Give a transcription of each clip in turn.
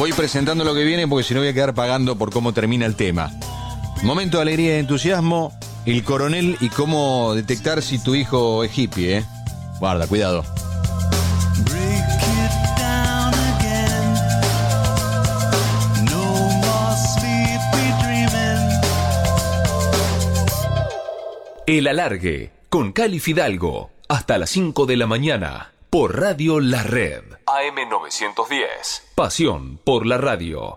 Voy presentando lo que viene porque si no voy a quedar pagando por cómo termina el tema. Momento de alegría y entusiasmo, el coronel y cómo detectar si tu hijo es hippie, ¿eh? Guarda, cuidado. El Alargue, con Cali Fidalgo, hasta las 5 de la mañana, por Radio La Red. AM 910, pasión por la radio.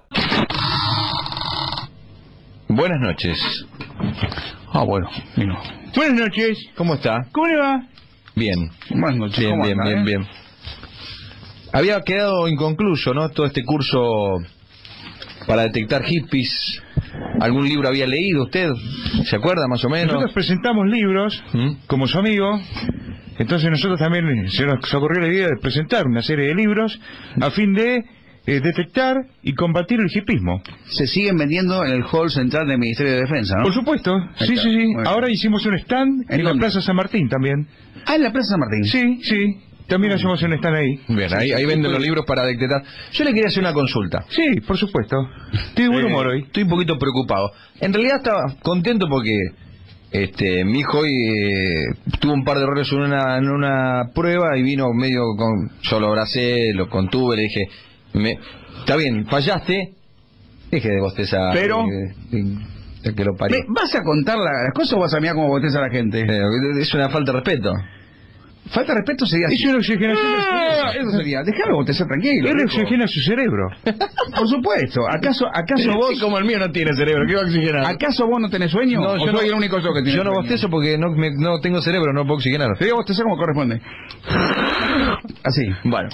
Buenas noches. Bueno. Buenas noches. ¿Cómo está? ¿Cómo le va? Bien. Buenas noches. Bien. Había quedado inconcluso, ¿no? Todo este curso para detectar hippies. ¿Algún libro había leído usted? ¿Se acuerda más o menos? Nosotros presentamos libros, como su amigo. Entonces nosotros también se nos ocurrió la idea de presentar una serie de libros a fin de detectar y combatir el hippismo. Se siguen vendiendo en el hall central del Ministerio de Defensa, ¿no? Por supuesto, sí. Ahora hicimos un stand en la Plaza San Martín también. Ah, en la Plaza San Martín. Sí. También hacemos un stand ahí. Bien, ahí venden los libros para detectar. Yo le quería hacer una consulta. Sí, por supuesto. Estoy de buen humor hoy. Estoy un poquito preocupado. En realidad estaba contento porque mi hijo hoy tuvo un par de errores en una prueba y vino medio con... Yo lo abracé, lo contuve, le dije... Está bien, fallaste. Deje de bostezar. Pero... que lo parió. ¿Vas a contar las cosas o vas a mirar cómo bosteza la gente? Es una falta de respeto. Falta de respeto sería... Es una oxigenación del cerebro. Eso sería... Déjame bostezar tranquilo. Él oxigena su cerebro. Por supuesto. ¿Acaso vos... Como el mío no tiene cerebro, ¿qué va a oxigenar? ¿Acaso vos no tenés sueño? No, yo soy el único yo que tiene Yo no sueño? bostezo porque no tengo cerebro, no puedo oxigenar. Te digo bostezar como corresponde. Así. Bueno.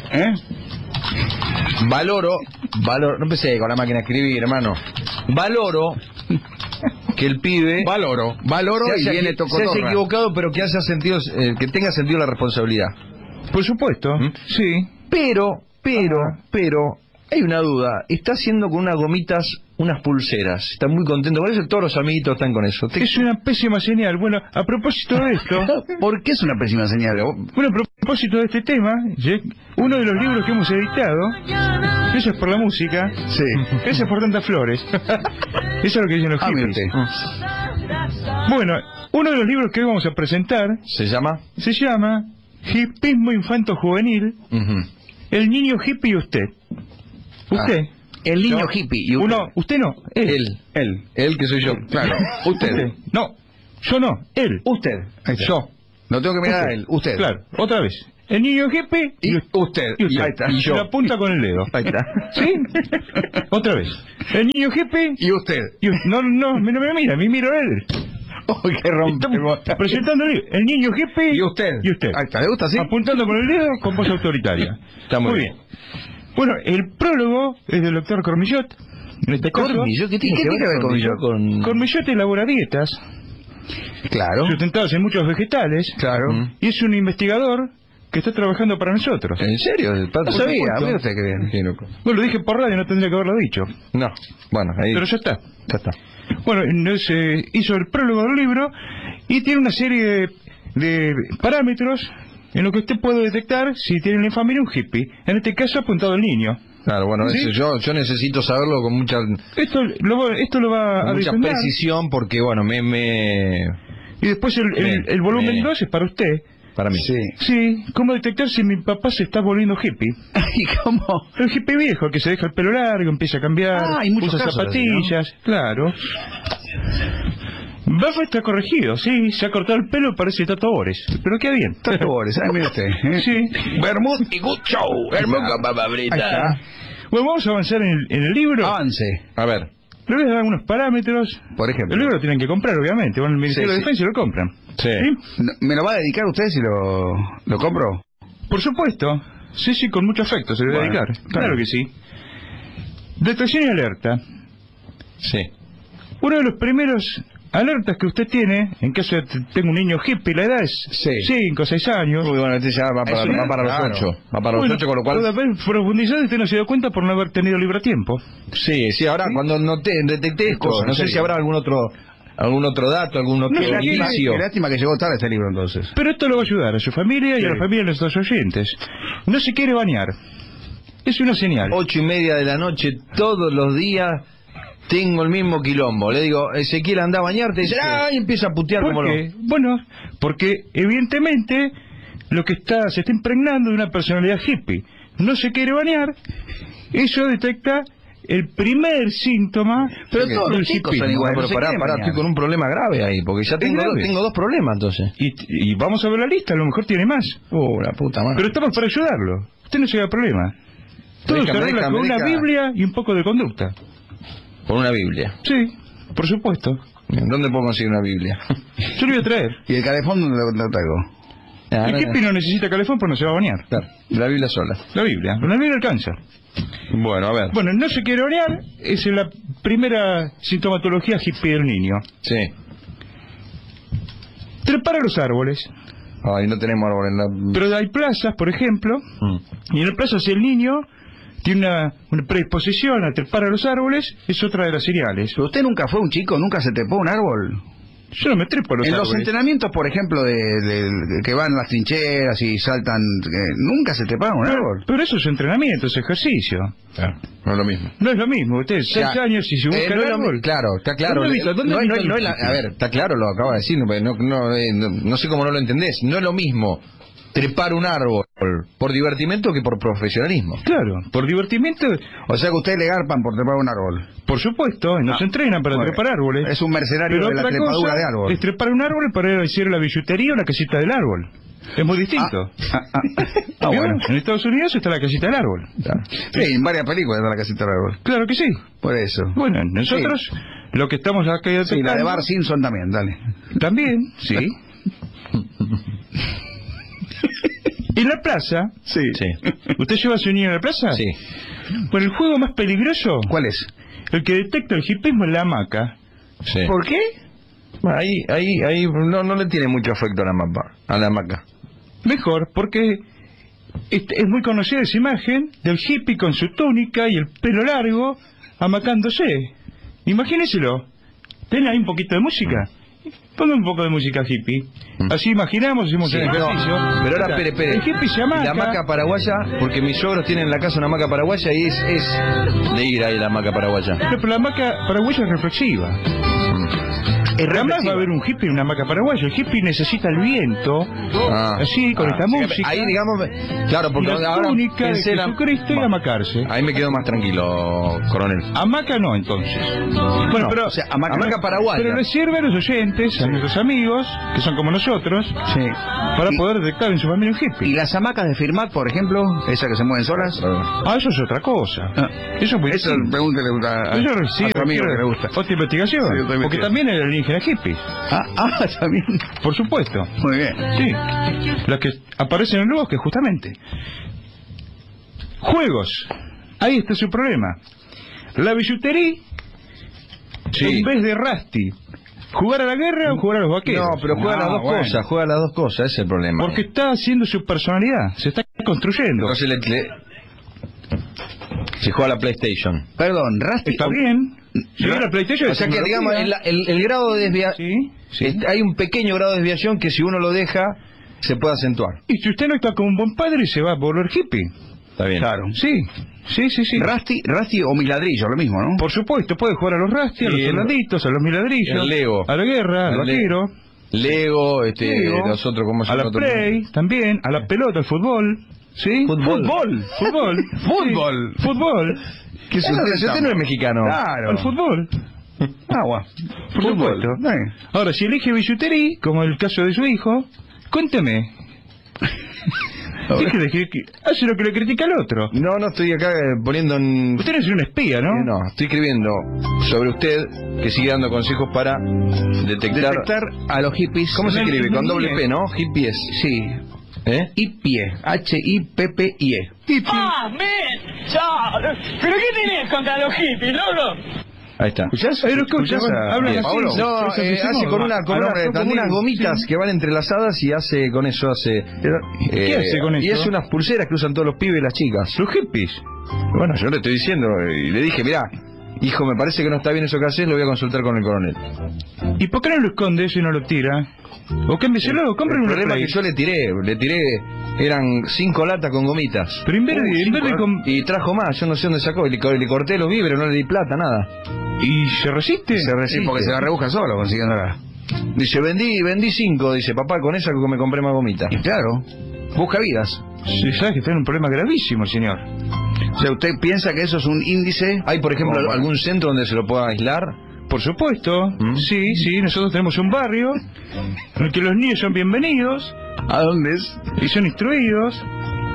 Valoro, no empecé con la máquina de escribir, hermano. Valoro que el pibe... Valoro y viene se tocotorra. haya equivocado, pero que haya sentido, que tenga sentido la responsabilidad. Por supuesto, sí. Pero, hay una duda. Está haciendo con unas gomitas unas pulseras. Está muy contento con eso. Todos los amiguitos están con eso. Es una pésima señal. Bueno, a propósito de esto... ¿Por qué es una pésima señal? Bueno, a propósito de este tema, uno de los libros que hemos editado, Gracias por la música, sí. Gracias por tantas flores. Eso es lo que dicen los hippies. Bueno, uno de los libros que hoy vamos a presentar... ¿Se llama? Se llama Hippismo Infanto Juvenil, El Niño Hippie y Usted. Usted. El niño hippie y usted. Usted no, él. Él que soy yo. Claro. Usted. No, yo no, él. Usted. Yo. No tengo que mirar Usted. a él. Usted. Claro, otra vez. El niño hippie y usted. Y usted. Ahí está. Y yo. La punta con el dedo. Ahí está. ¿Sí? Otra vez. El niño hippie y usted. No me mira, me miro a él. Oh, qué rompe. Estamos presentando el niño hippie y usted. Ahí está, ¿le gusta así? Apuntando con el dedo con voz autoritaria. Está muy bien. Bueno, el prólogo es del doctor Cormillot. En este caso, ¿Cormillot? ¿Qué tiene que ver Cormillot? Cormillot elabora dietas. Claro. Sustentadas en muchos vegetales. Claro. Y es un investigador que está trabajando para nosotros. ¿En serio? No sabía, mira usted que bien. Qué loco. Bueno, lo dije por radio, no tendría que haberlo dicho. No, bueno, ahí... Pero ya está. Bueno, hizo el prólogo del libro y tiene una serie de parámetros en lo que usted puede detectar si tiene en la familia un hippie. En este caso apuntado al niño. Claro, bueno, ¿Sí? eso yo necesito saberlo con mucha... Esto lo va a mucha desandar. precisión porque, bueno, Y después el volumen 2 es para usted. Para mí. Sí, ¿cómo detectar si mi papá se está volviendo hippie? ¿Y cómo? El hippie viejo, que se deja el pelo largo, empieza a cambiar, hay muchos usa casos zapatillas, así, ¿no? Claro. Bafa está corregido, sí, se ha cortado el pelo, parece Tato Bores, pero queda bien. Tato Bores, mire usted. Sí. Bermud y good show. Bermud con papa frita. Bueno, vamos a avanzar en el libro. Avance. A ver. Le voy a dar algunos parámetros. Por ejemplo. El libro lo tienen que comprar, obviamente. Van al Ministerio de Defensa y lo compran. Sí. ¿Me lo va a dedicar usted si lo compro? Por supuesto. Sí, con mucho afecto se le va a dedicar. Claro que sí. Detección y alerta. Sí. Uno de los primeros alertas que usted tiene, en caso de que tenga un niño hippie, la edad es 5 o 6 años. Muy bueno, este ya va para los 8. Va para los 8, con lo cual... Puede haber profundizado y usted no se dio cuenta por no haber tenido libro a tiempo. Sí, ahora cuando detecté esto, no sé si habrá algún otro dato, algún otro indicio. Qué lástima que llegó tarde este libro entonces. Pero esto lo va a ayudar a su familia y a la familia de nuestros oyentes. No se quiere bañar. Es una señal. 8:30 de la noche, todos los días tengo el mismo quilombo. Le digo, Ezequiel, anda a bañarte, y empieza a putear como ¿Por lo... qué? Bueno, porque evidentemente lo que se está impregnando de una personalidad hippie. No se quiere bañar, eso detecta el primer síntoma. Pero todos del los chicos son hipismo. iguales. Pero no se pará, quieren bañar. estoy con un problema grave ahí, porque ya tengo grave? dos problemas entonces. Y vamos a ver la lista, a lo mejor tiene más. La puta madre. Pero estamos para ayudarlo. Usted no se haga problema. Todo se arregla con una Biblia y un poco de conducta. Con una Biblia. Sí, por supuesto. ¿Dónde puedo conseguir una Biblia? Yo lo voy a traer. Y el calefón lo traigo. El hippie no necesita calefón porque no se va a bañar. Claro, la Biblia sola. La Biblia alcanza. Bueno, a ver. Bueno, no se quiere bañar, esa es la primera sintomatología hippie del niño. Sí. Trepar a los árboles. Ay, no tenemos árbol en la... Pero hay plazas, por ejemplo, y en las plazas el niño tiene una predisposición a trepar a los árboles, es otra de las señales. ¿Pero usted nunca fue un chico, nunca se trepó a un árbol? Yo no me trepo a los En árboles. los entrenamientos, por ejemplo, de que van a las trincheras y saltan, nunca se treparon a un árbol. Pero eso es entrenamiento, es ejercicio. Claro, no es lo mismo. No es lo mismo, usted 6 años y se busca el árbol. Claro, está claro. ¿Dónde ha visto A ver, está claro, lo acaba de decir, no sé cómo no lo entendés. No es lo mismo trepar un árbol por divertimento que por profesionalismo. Claro, por divertimento, O sea que ustedes le garpan por trepar un árbol. por supuesto, nos entrenan para Bueno, trepar árboles. Es un mercenario Pero de la otra trepadura cosa de árbol. es trepar un árbol para ir a hacer la billutería o la casita del árbol. Es muy distinto. ¿Vio? Bueno. En Estados Unidos está la casita del árbol. Sí, en varias películas está la casita del árbol. Claro que sí. Por eso. Bueno, nosotros lo que estamos acá Sí, la de detectando- Bart Simpson también, dale. También, sí. ¿En la plaza? Sí. ¿Usted lleva a su niño a la plaza? Sí. Bueno, el juego más peligroso, ¿Cuál es? el que detecta el hipismo, es la hamaca. Sí. ¿Por qué? Bueno, ahí no le tiene mucho afecto a la hamaca. Mejor, porque es muy conocida esa imagen del hippie con su túnica y el pelo largo amacándose. Imagínenselo. ¿Tiene ahí un poquito de música? Ponga un poco de música hippie. Así imaginamos, hacemos Sí, el ejercicio. pero ahora, espere. El hippie se amaca. La hamaca paraguaya, porque mis suegros tienen en la casa una hamaca paraguaya y es de ir ahí la hamaca paraguaya. No, pero la hamaca paraguaya es reflexiva. Jamás va a haber un hippie en una hamaca paraguaya. El hippie necesita el viento, así, con esta música. Ahí, digamos, claro, porque y la ahora túnica de pensé Jesucristo y amacarse. Ahí me quedo más tranquilo, coronel. Hamaca no, entonces. Bueno, pero O sea, hamaca paraguaya. Pero les sirve a los oyentes, a nuestros amigos, que son como nosotros, Sí. para Y- poder detectar en su familia un ¿Y hippie. las hamacas de Firmat, por ejemplo? Esas que se mueven solas. Ah, eso es otra cosa. Eso es muy Eso distinto. pregúntele a Eso sí, tu amigo que le gusta. otra investigación. Sí, otra Porque investigación. también hay alienígenas hippies. También. Por supuesto. Muy bien. Sí. Las que aparecen en el bosque, justamente. Juegos. Ahí está su problema. La billutería, Sí. en vez de Rusty, ¿jugar a la guerra o jugar a los vaqueros? No, pero juega las dos bueno. cosas, ese es el problema. Porque está haciendo su personalidad, se está construyendo. Entonces se juega a la PlayStation. Perdón, Rusty. Está bien. Si ¿No? la PlayStation O es sea que, digamos, tecnología. el grado de desviación... Sí. Hay un pequeño grado de desviación que si uno lo deja, se puede acentuar. Y si usted no está como un buen padre, se va a volver hippie. Está bien. Claro. Sí. Rusty o Miladrillo, lo mismo, ¿no? Por supuesto, puede jugar a los Rusty, a los Sí, soldaditos, a los miladrillos, el Lego. a la guerra, al El vaquero, Lego, Lego, nosotros, ¿cómo se a la llama? play, también, a la pelota, al fútbol. ¿Sí? Fútbol. Fútbol. Fútbol. Sí, Fútbol. ¿Qué es usted no es mexicano? Claro. Al fútbol. Agua. Por supuesto. Ahora, si elige billutería, como el caso de su hijo, cuénteme. Hace lo que le critica al otro. No estoy acá poniendo en... Usted no es un espía, ¿no? No, estoy escribiendo sobre usted que sigue dando consejos para detectar... a los hippies. ¿Cómo se No, escribe? no, Con no, doble no. P, ¿no? Hippies. Sí. ¿Eh? Hippie. H-I-P-P-I-E. ¡Ah, men! ¡Chao! ¿Pero qué tenés contra los hippies, loco? Ahí está. ¿Escuchás? Hablan así. Pablo? No, hace con unas gomitas que van entrelazadas y hace con eso ¿Qué hace con y eso? es unas pulseras que usan todos los pibes y las chicas. Los hippies. Bueno, yo le estoy diciendo y le dije, mirá, hijo, me parece que no está bien eso que haces, lo voy a consultar con el coronel. ¿Y por qué no lo esconde eso y no lo tira? O cámbieselo, compren El una problema Play. es que yo le tiré Eran 5 latas con gomitas. Pero en vez de Y trajo más, yo no sé dónde sacó. Le corté los víveres, no le di plata, nada. ¿Y se resiste? Se resiste. Sí, porque se la rebusca solo consiguiéndola. Dice, vendí 5, dice, papá, con esa me compré más gomitas. Y claro, busca vidas. Sí, sabes que tiene un problema gravísimo, señor. O sea, ¿usted piensa que eso es un índice? ¿Hay, por ejemplo, algún centro donde se lo pueda aislar? Por supuesto, sí, nosotros tenemos un barrio en el que los niños son bienvenidos. ¿A dónde es? Y son instruidos.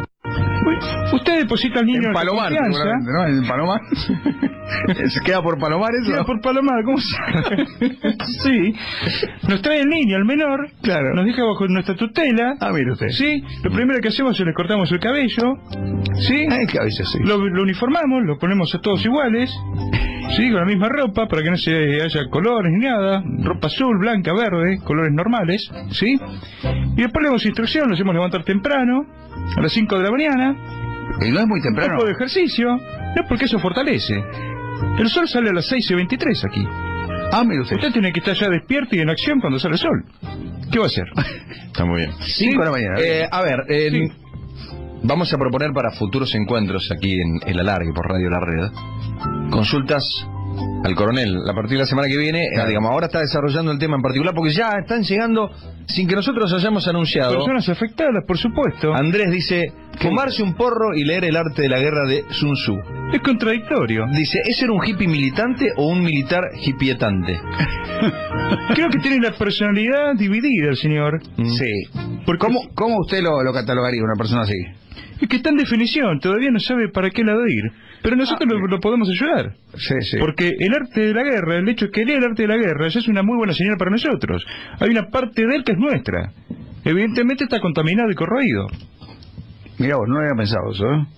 Usted deposita al niño En Palomar, seguramente, ¿no? En Palomar. ¿Se queda por Palomar eso? Queda por Palomar, ¿cómo se Sí. Nos trae el niño, el menor. Claro. Nos deja bajo nuestra tutela. Ah, mire usted. Sí. Lo primero que hacemos es le cortamos el cabello. Sí. El cabello, sí. Lo uniformamos, lo ponemos a todos iguales. Sí, con la misma ropa, para que no se haya colores ni nada. Ropa azul, blanca, verde, colores normales. Sí. Y después le damos instrucción, lo hacemos levantar temprano, a las 5 de la mañana. Y no es muy temprano. Un poco de ejercicio. No, porque eso fortalece. El sol sale a las 6:23 aquí. Ah, mire usted. Usted tiene que estar ya despierto y en acción cuando sale el sol. ¿Qué va a hacer? Está muy bien. 5 de la mañana. A ver, vamos a proponer para futuros encuentros aquí en El Alargue por Radio La Red consultas al coronel. A partir de la semana que viene, digamos, ahora está desarrollando el tema en particular porque ya están llegando, sin que nosotros hayamos anunciado. Personas afectadas, por supuesto. Andrés dice, fumarse un porro y leer El arte de la guerra de Sun Tzu. Es contradictorio. Dice, ¿ese era un hippie militante o un militar hippietante? Creo que tiene la personalidad dividida el señor. Sí. Porque ¿Cómo usted lo catalogaría una persona así? es que está en definición, todavía no sabe para qué lado ir. Pero nosotros lo podemos ayudar. Sí. Porque el arte de la guerra, el hecho de que lea el arte de la guerra, ya es una muy buena señal para nosotros. Hay una parte de él que es nuestra. Evidentemente está contaminado y corroído. Mira vos, no lo había pensado eso, ¿eh?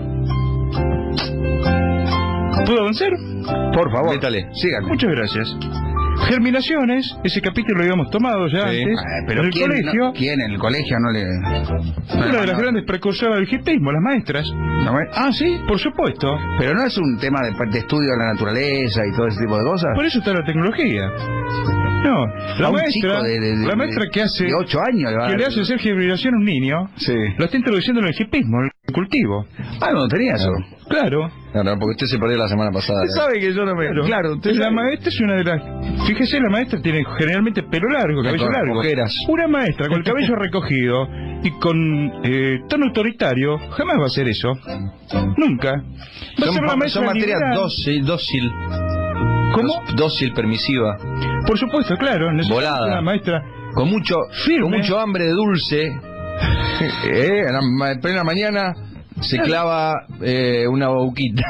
¿Puedo avanzar? Por favor. Métale. Síganme. Muchas gracias. Germinaciones, ese capítulo lo habíamos tomado ya antes. Pero en el colegio. ¿Quién en el colegio no le...? Una de las grandes precursoras del hippismo, las maestras. Ah, ¿sí? Por supuesto. Pero no es un tema de estudio de la naturaleza y todo ese tipo de cosas. Por eso está la tecnología. No, la maestra que hace... De 8 años. Que le hace hacer germinación a un niño. Sí. Lo está introduciendo en el hippismo, el cultivo. Ah, no tenía eso. Claro. No, porque usted se perdió la semana pasada. Usted sabe que yo no me... Claro, la maestra es una de las... Fíjese, la maestra tiene generalmente pelo largo, cabello largo. Ojeras. Una maestra con el cabello recogido y con tono autoritario jamás va a hacer eso. Nunca. Va a ser una maestra son materia liberal. dócil. ¿Cómo? Dócil, permisiva. Por supuesto, claro. Volada. Una maestra Con mucho hambre de dulce. En plena mañana se clava una bauquita.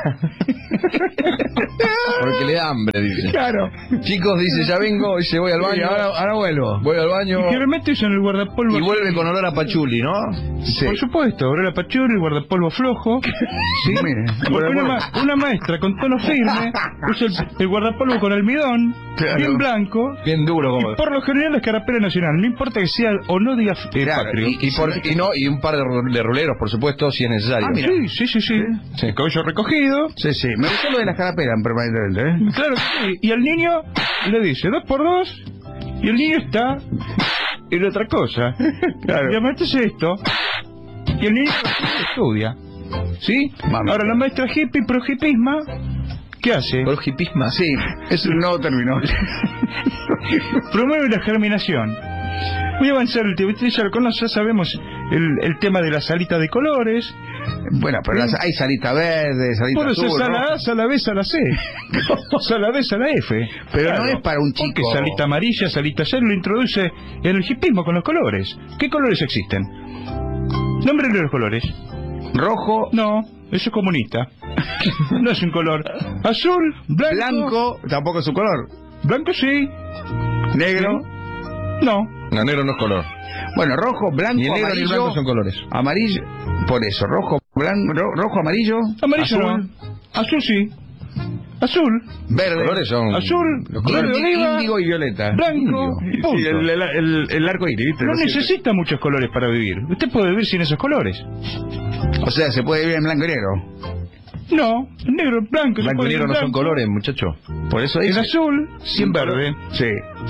Porque le da hambre, dice. Claro. Chicos, dice, ya vengo, dice, voy al baño. Sí, ahora vuelvo. Voy al baño. Y generalmente usan el guardapolvo. Y vuelve con olor a pachuli, ¿no? Sí. Por supuesto, olor a pachuli, el guardapolvo flojo. Sí, mire. Porque una maestra con tono firme usa el guardapolvo con almidón, Claro. bien blanco. Bien duro, como. Y por lo general la escarapela nacional, no importa que sea o no diga Claro, patrio. Y un par de ruleros, por supuesto, si es necesario. Ah, mira. Sí. El cabello recogido. Sí. Me gustó lo de la escarapela permanentemente, ¿eh? Claro que sí. Y al niño le dice 2x2 y el niño está en otra cosa. Claro. Y la maestra hace esto y el niño estudia. ¿Sí? Mamá. Ahora la maestra hippie, pro hippisma, ¿qué hace? Por hipisma. Sí, es un nuevo término. Promueve la germinación. Voy a avanzar el tema. Ustedes ya lo conocen, ya sabemos el tema de la salita de colores. Bueno, pero hay salita verde, salita Puede ser azul, sala roja. A, sala B, sala C. Sala D, sala F. Pero no es para un chico. Porque salita amarilla, salita azul, lo introduce en el hippismo con los colores. ¿Qué colores existen? Nómbrenle los colores. Rojo, No, eso es comunista. No es un color. Azul, blanco, tampoco es su color. Blanco sí. Negro. No. No, negro no es color. Bueno, rojo, blanco, Ni el negro ni el amarillo. blanco son colores. Amarillo, por eso, rojo, blanco, rojo, amarillo. Amarillo azul, no. Azul sí. Azul. verde. Los colores son... Azul. Los Verde colores... oliva. Índigo y violeta. Blanco. Índigo. Punto. Sí, el arco iris, ¿viste? No Lo siento. necesita muchos colores para vivir. Usted puede vivir sin esos colores. O sea, se puede vivir en blanco y negro. No, el negro, el blanco. se Blanco puede y negro vivir no son blanco. colores, muchacho. Por eso El dice. azul, sin verde. Sí. ¿Sí?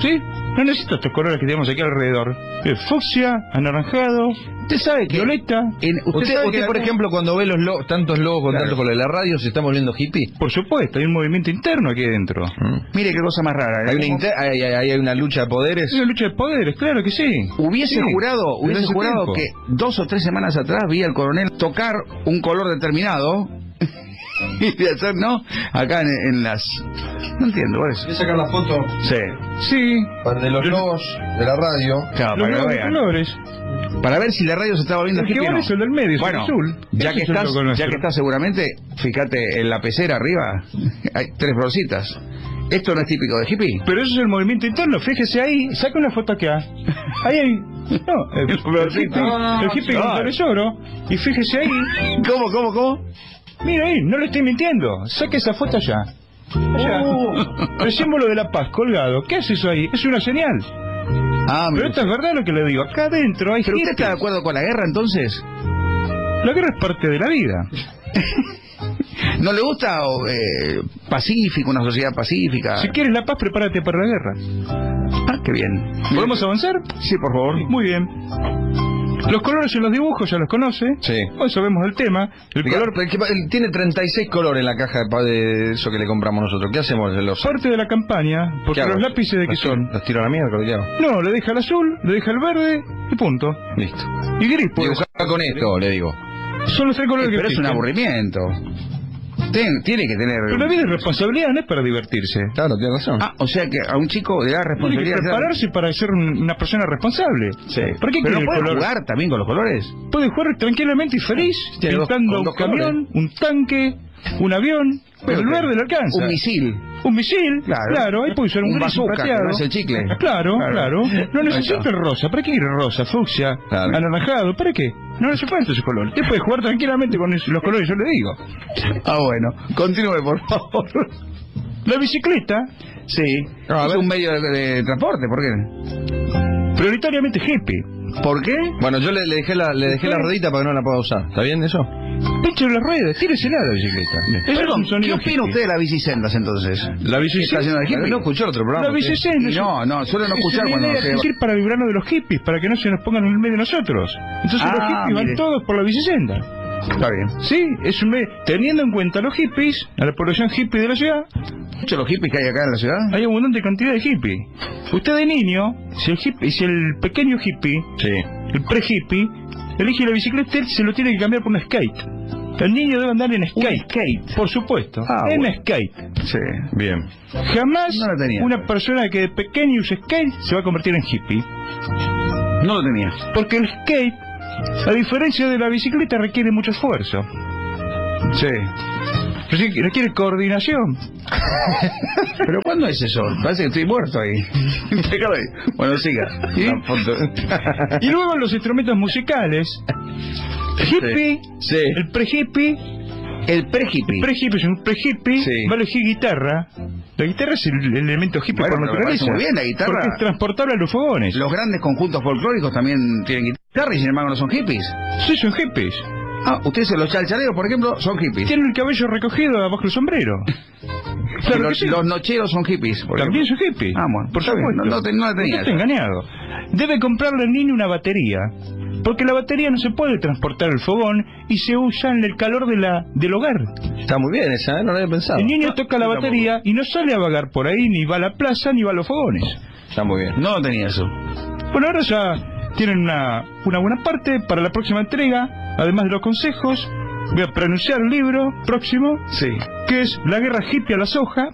No necesito estos colores que tenemos aquí alrededor. Fucsia, anaranjado, Usted sabe que... violeta. Usted por ejemplo, cuando ve tantos logos con tantos colores de la radio, ¿se está volviendo hippie? Por supuesto, hay un movimiento interno aquí dentro. Mire qué cosa más rara. Hay una lucha de poderes. Es una lucha de poderes, claro que sí. Hubiese Sí, jurado desde ese tiempo. que 2 o 3 semanas atrás vi al coronel tocar un color determinado y de hacer, ¿no? Acá en las... No entiendo, por eso. Voy a sacar la foto Sí. Sí. de los logos de la radio. Claro, Los para que lo nuevos vean. colores. Para ver si la radio se está volviendo El que hippie o vale no. es el del medio, es Bueno, el azul. ya Ese que es el estás, logo nuestro. seguramente, fíjate en la pecera arriba, hay 3 florcitas. ¿Esto no es típico de hippie? Pero eso es el movimiento interno, fíjese ahí, saca una foto acá. Ahí hay... No, el hippie con flores oro. Y fíjese ahí. ¿Cómo? Mira ahí, no le estoy mintiendo. Saque esa foto allá. Allá. El símbolo de la paz colgado. ¿Qué hace eso ahí? Es una señal. Ah, Pero esto es verdad lo que le digo. Acá adentro hay ¿Pero usted está de hippies. acuerdo con la guerra entonces? La guerra es parte de la vida. ¿No le gusta pacífico, una sociedad pacífica? Si quieres la paz, prepárate para la guerra. Ah, qué bien. ¿Podemos avanzar? Sí, por favor. Muy bien. Los colores en los dibujos ya los conoce. Sí. Hoy sabemos del tema. El color Tiene 36 colores en la caja de eso que le compramos nosotros. ¿Qué hacemos? parte de la campaña, porque ¿Qué hago? los lápices de qué son. ¿Los tiro a la mierda? ¿Qué hago? No, le deja el azul, le deja el verde y punto. Listo. Y gris, pues. Dibujar con esto, le digo. Son los 3 colores que Pero es un existen. aburrimiento. Tiene que tener... Pero la vida es responsabilidad, no es para divertirse. Claro, tiene razón. Ah, o sea que a un chico le da Tiene que responsabilidad... prepararse para ser una persona responsable. Sí. ¿Por qué Pero quiere no el puede color? jugar también con los colores. Puede jugar tranquilamente y feliz, Tiene pintando con un dos camión, un tanque, un avión. Pero el verde le alcanza. Un misil. Un misil, Claro. ahí puede ser un gris bazooka, plateado. que no es el chicle. Claro. No Ahí necesita está. el rosa. ¿Para qué quiere rosa, fucsia, Claro. anaranjado? ¿Para qué? No le hace falta ese color. Usted puede jugar tranquilamente con los colores, yo le digo. Ah, bueno. Continúe, por favor. La bicicleta, Sí. A Es ver. un medio de transporte, ¿por qué? prioritariamente hippie. ¿Por qué? Bueno, yo le dejé la ruedita para que no la pueda usar. ¿Está bien eso? Pinche las ruedas, tíresela a la bicicleta. Ese es Perdón, un ¿qué sonido opina hippie. usted de las bicisendas entonces? La ¿Está haciendo de hippie? No escuchó el otro programa. La usted. bicicenda. Y no, suelo no escuchar cuando Es usted... decir, para librarnos de los hippies, para que no se nos pongan en el medio de nosotros. Entonces los hippies van mire. todos por la bicicenda. Está bien. Sí, es teniendo en cuenta a los hippies, a la población hippie de la ciudad, ¿Muchos los hippies que hay acá en la ciudad? hay abundante cantidad de hippies. Usted de niño, si el pequeño hippie, Sí. el pre-hippie, elige la bicicleta, él se lo tiene que cambiar por un skate. El niño debe andar en skate. Por supuesto, Ah, en bueno. skate. Sí. Bien. Jamás No la tenía. una persona que de pequeño use skate se va a convertir en hippie. No lo tenía. Porque el skate, a diferencia de la bicicleta, requiere mucho esfuerzo. Sí. Requiere coordinación. ¿Pero cuándo es eso? Parece que estoy muerto ahí. Déjalo ahí. Bueno, siga. ¿Sí? La foto. Y luego los instrumentos musicales. Hippie, Sí. el pre-hippie. El pre-hippie. Pre-hippie es un pre-hippie, Sí. va a elegir guitarra. La guitarra es el elemento hippie Bueno, por me naturaleza. parece muy bien la guitarra. Porque es transportable a los fogones. Los grandes conjuntos folclóricos también tienen guitarra y sin embargo no son hippies. Sí, son hippies. Ah, ustedes los chalchareros, por ejemplo, son hippies. Tienen el cabello recogido abajo del sombrero. Y Claro que los, sí. los nocheros son hippies. por También ejemplo. son hippies. Ah, bueno, por está bien, supuesto. no la tenía Usted está esa. engañado. Debe comprarle al niño una batería. Porque la batería no se puede transportar al fogón y se usa en el calor del hogar. Está muy bien esa, ¿eh? No lo había pensado. El niño toca la batería y no sale a vagar por ahí, ni va a la plaza, ni va a los fogones. Está muy bien. No tenía eso. Bueno, ahora ya tienen una buena parte para la próxima entrega. Además de los consejos, voy a pronunciar el libro próximo, Sí. que es La guerra hippie a la soja.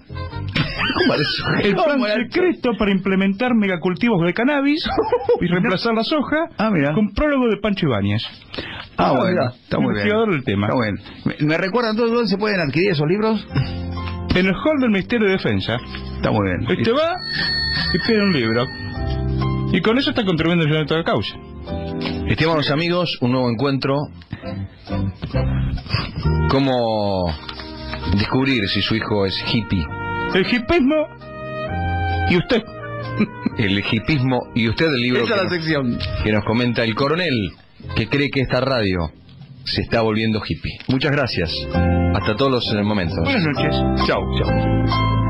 El plan secreto para implementar megacultivos de cannabis y reemplazar la soja Ah, mira. con prólogo de Pancho Ibáñez. Ah, bueno. mira, Está muy bien. investigador del tema. Está bueno. ¿Me recuerdan todos dónde se pueden adquirir esos libros? En el hall del Ministerio de Defensa. Está muy bien. Usted va y pide un libro. Y con eso está contribuyendo a toda la causa. Estimados amigos, un nuevo encuentro. ¿Cómo descubrir si su hijo es hippie? El hippismo y usted. El hippismo y usted el libro Esa es la sección. que nos comenta el coronel, que cree que esta radio se está volviendo hippie. Muchas gracias. Hasta todos los momentos. Buenas noches. Chau.